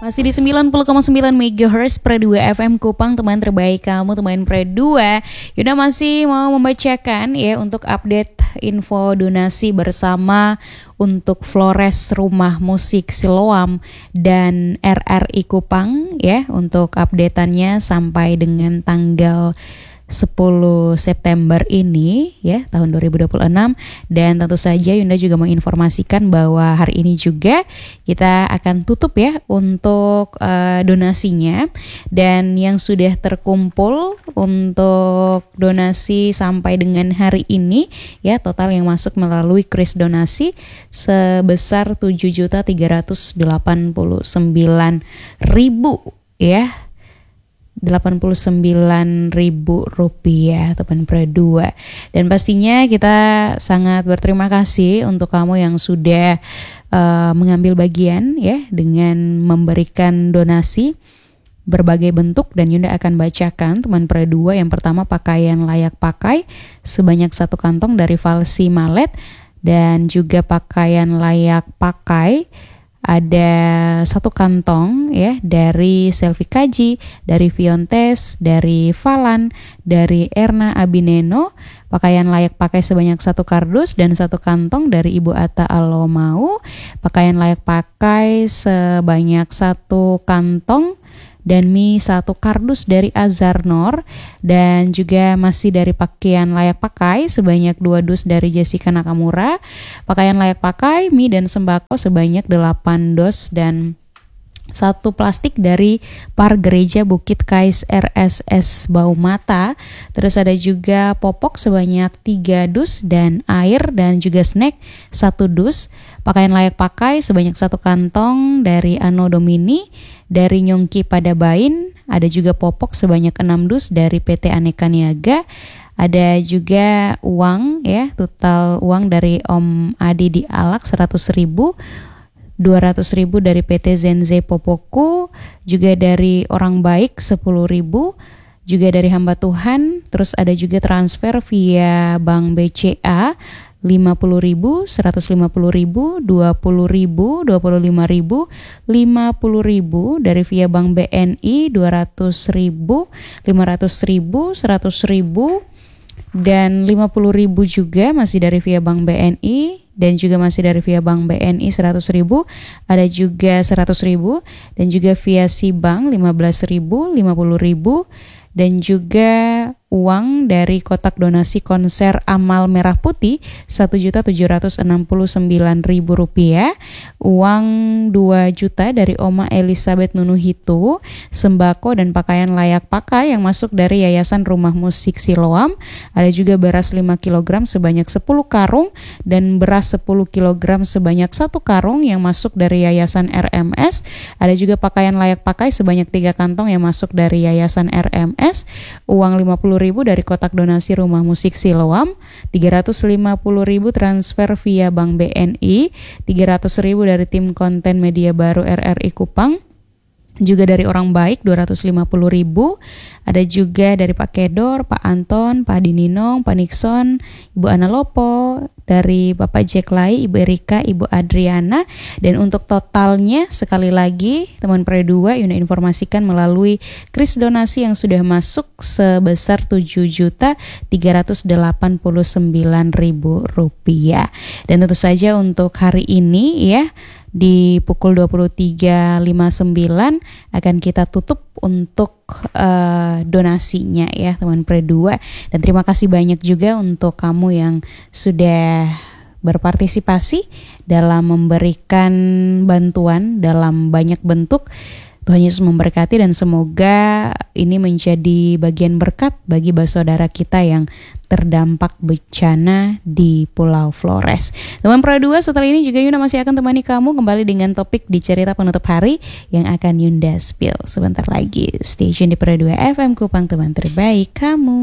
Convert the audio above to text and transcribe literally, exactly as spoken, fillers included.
Masih di sembilan puluh koma sembilan megahertz Pro dua F M Kupang, teman terbaik kamu, teman Pro dua. Yunda masih mau membacakan ya untuk update info donasi bersama untuk Flores Rumah Musik Siloam dan R R I Kupang ya, untuk updateannya sampai dengan tanggal sepuluh September ini ya, tahun dua ribu dua puluh enam. Dan tentu saja Yunda juga menginformasikan bahwa hari ini juga kita akan tutup ya untuk uh, donasinya. Dan yang sudah terkumpul untuk donasi sampai dengan hari ini ya, total yang masuk melalui kris donasi sebesar tujuh juta tiga ratus delapan puluh sembilan ribu ya, delapan puluh sembilan ribu rupiah teman Pro dua. Dan pastinya kita sangat berterima kasih untuk kamu yang sudah uh, mengambil bagian ya dengan memberikan donasi berbagai bentuk. Dan Yunda akan bacakan teman Pro dua. Yang pertama, pakaian layak pakai sebanyak satu kantong dari Valsi Malet, dan juga pakaian layak pakai ada satu kantong ya dari Selvi Kaji, dari Viontes, dari Falan, dari Erna Abineno. Pakaian layak pakai sebanyak satu kardus dan satu kantong dari Ibu Atta Alomau. Pakaian layak pakai sebanyak satu kantong dan mie satu kardus dari Azhar Nor. Dan juga masih dari pakaian layak pakai sebanyak dua dus dari Jessica Nakamura. Pakaian layak pakai, mie dan sembako sebanyak delapan dos dan satu plastik dari Par Gereja Bukit Kais R S S Baumata. Terus ada juga popok sebanyak tiga dus dan air dan juga snack satu dus. Pakaian layak pakai sebanyak satu kantong dari Ano Domini, dari Nyongki Padabain. Ada juga popok sebanyak enam dus dari P T Aneka Niaga. Ada juga uang ya, total uang dari Om Adi di Alak seratus ribu, dua ratus ribu dari P T Zenze Popoku, juga dari Orang Baik sepuluh ribu, juga dari Hamba Tuhan. Terus ada juga transfer via Bank B C A lima puluh ribu, seratus lima puluh ribu, dua puluh ribu, dua puluh lima ribu, lima puluh ribu dari via Bank B N I dua ratus ribu, lima ratus ribu, seratus ribu, dan lima puluh ribu juga masih dari via Bank B N I, dan juga masih dari via Bank B N I seratus ribu, ada juga seratus ribu, dan juga via Sibank lima belas ribu, lima puluh ribu, dan juga uang dari kotak donasi konser Amal Merah Putih satu juta tujuh ratus enam puluh sembilan ribu rupiah, uang dua juta dari Oma Elizabeth Nunuhitu, sembako dan pakaian layak pakai yang masuk dari Yayasan Rumah Musik Siloam. Ada juga beras lima kilogram sebanyak sepuluh karung dan beras sepuluh kilogram sebanyak satu karung yang masuk dari Yayasan R M S. Ada juga pakaian layak pakai sebanyak tiga kantong yang masuk dari Yayasan R M S, uang lima puluh ribu dari kotak donasi Rumah Musik Siloam, tiga ratus lima puluh ribu transfer via Bank B N I, tiga ratus ribu dari tim konten media baru R R I Kupang, juga dari Orang Baik dua ratus lima puluh ribu, ada juga dari Pak Kedor, Pak Anton, Pak Dininong, Pak Nixon, Ibu Ana Lopo, dari Bapak Jack Lai, Ibu Erika, Ibu Adriana. Dan untuk totalnya sekali lagi teman Pro dua, Yunda informasikan melalui kris donasi yang sudah masuk sebesar tujuh juta tiga ratus delapan puluh sembilan ribu rupiah. Dan tentu saja untuk hari ini ya, di pukul dua puluh tiga lima puluh sembilan akan kita tutup untuk uh, donasinya ya teman Pro dua. Dan terima kasih banyak juga untuk kamu yang sudah berpartisipasi dalam memberikan bantuan dalam banyak bentuk. Tuhan Yesus memberkati dan semoga ini menjadi bagian berkat bagi saudara kita yang terdampak bencana di Pulau Flores. Teman Pro dua, setelah ini juga Yunda masih akan temani kamu kembali dengan topik di cerita penutup hari yang akan Yunda spill sebentar lagi. Stay tune di Pro dua F M Kupang, teman terbaik kamu.